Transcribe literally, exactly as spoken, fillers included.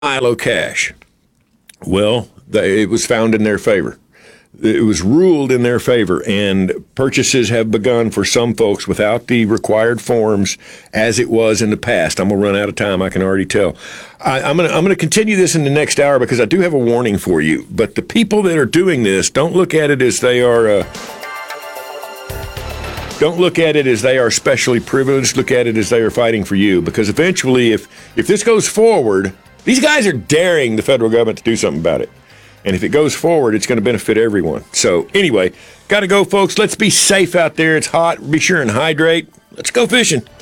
ILO cash. Well, they, it was found in their favor. It was ruled in their favor, and purchases have begun for some folks without the required forms as it was in the past. I'm going to run out of time, I can already tell. I, I'm going to I'm going to continue this in the next hour because I do have a warning for you. But the people that are doing this, don't look at it as they are uh, don't look at it as they are specially privileged. Look at it as they are fighting for you, because eventually, if if this goes forward, these guys are daring the federal government to do something about it. And if it goes forward, it's going to benefit everyone. So anyway, got to go, folks. Let's be safe out there. It's hot. Be sure and hydrate. Let's go fishing.